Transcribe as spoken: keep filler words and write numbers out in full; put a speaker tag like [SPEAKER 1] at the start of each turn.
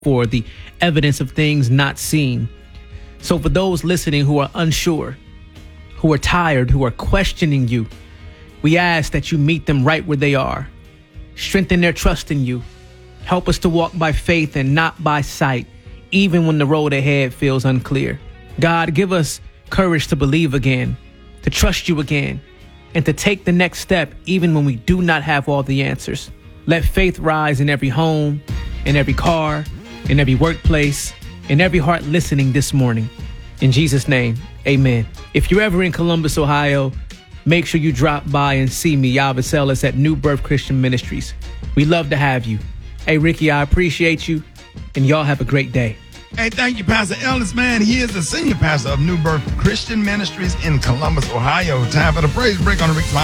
[SPEAKER 1] for the evidence of things not seen. So for those listening who are unsure, who are tired, who are questioning you, we ask that you meet them right where they are. Strengthen their trust in you. Help us to walk by faith and not by sight, even when the road ahead feels unclear. God, give us courage to believe again, to trust you again, and to take the next step even when we do not have all the answers. Let faith rise in every home, in every car, in every workplace, in every heart listening this morning. In Jesus' name, amen. If you're ever in Columbus, Ohio, make sure you drop by and see me, Yavuz Ellis, at New Birth Christian Ministries. We love to have you. Hey, Ricky, I appreciate you, and y'all have a great day.
[SPEAKER 2] Hey, thank you, Pastor Ellis, man. He is the senior pastor of New Birth Christian Ministries in Columbus, Ohio. Time for the praise break on the Rick's